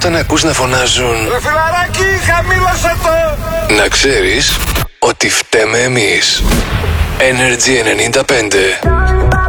όταν ακούς να φωνάζουν Ρε φιλαράκι, χαμήλωσε το! να ξέρεις ότι φταίμε εμείς. Energy 95.